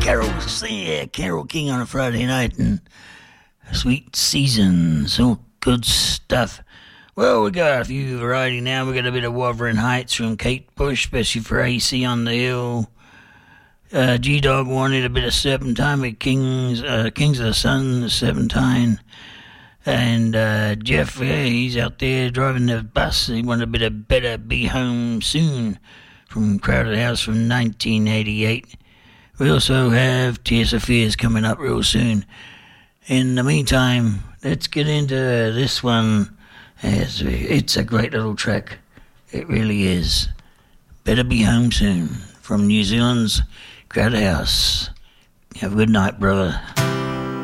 Carol King on a Friday night and Sweet Seasons, all good stuff. Well, we got a few variety now. We got a bit of Wuthering Heights from Kate Bush, especially for AC on the Hill. G-Dog wanted a bit of Serpentine with Kings of the Sun, Serpentine. And Jeff, he's out there driving the bus. He wanted a bit of Better Be Home Soon from Crowded House from 1988. We also have Tears of Fears coming up real soon. In the meantime, let's get into this one. It's a great little track. It really is. Better Be Home Soon from New Zealand's Crowded House. Have a good night, brother.